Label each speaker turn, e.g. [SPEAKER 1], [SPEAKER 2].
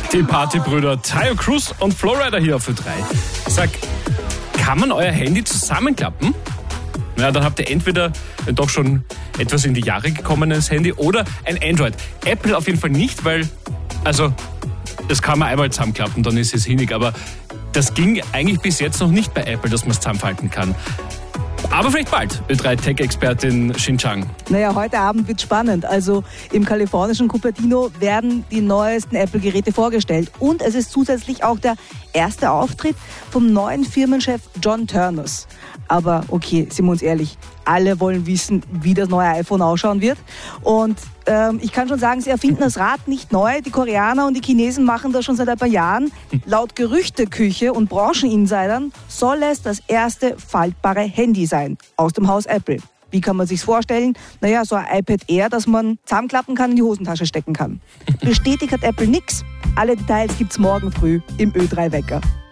[SPEAKER 1] Die Partybrüder Taio Cruz und Flowrider hier auf Ö3. Sag, kann man euer Handy zusammenklappen? Ja, dann habt ihr entweder doch schon etwas in die Jahre gekommenes Handy oder ein Android. Apple auf jeden Fall nicht, weil, also, das kann man einmal zusammenklappen, dann ist es hinig. Aber das ging eigentlich bis jetzt noch nicht bei Apple, dass man es zusammenfalten kann. Aber vielleicht bald, Ö3-Tech-Expertin Xinchang.
[SPEAKER 2] Naja, heute Abend wird spannend. Also im kalifornischen Cupertino werden die neuesten Apple-Geräte vorgestellt. Und es ist zusätzlich auch der erste Auftritt vom neuen Firmenchef John Ternus. Aber okay, sind wir uns ehrlich, alle wollen wissen, wie das neue iPhone ausschauen wird. Und ich kann schon sagen, sie erfinden das Rad nicht neu. Die Koreaner und die Chinesen machen das schon seit ein paar Jahren. Laut Gerüchteküche und Brancheninsidern soll es das erste faltbare Handy sein aus dem Haus Apple. Wie kann man sich's vorstellen? Naja, so ein iPad Air, das man zusammenklappen kann und in die Hosentasche stecken kann. Bestätigt hat Apple nix. Alle Details gibt's morgen früh im Ö3 Wecker.